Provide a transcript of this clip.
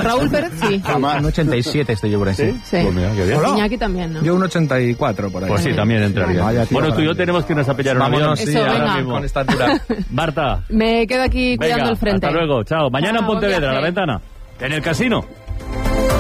Raúl Pérez sí. Jamás. Un 87 estoy yo por ahí. ¿Sí? Sí. Pues mira, qué bien. Iñaki también, ¿no? Yo un 84 por ahí. Pues sí, también entraría. Vaya, tío, Bueno, tú y yo grande. tenemos que irnos a pillar un avión. Vámonos, sí, Eso, ahora venga. mismo. Con esta altura. Marta, Me quedo aquí cuidando venga, el frente. hasta luego, chao. Mañana en Chao, buen Pontevedra, a la viaje. ventana. En el casino.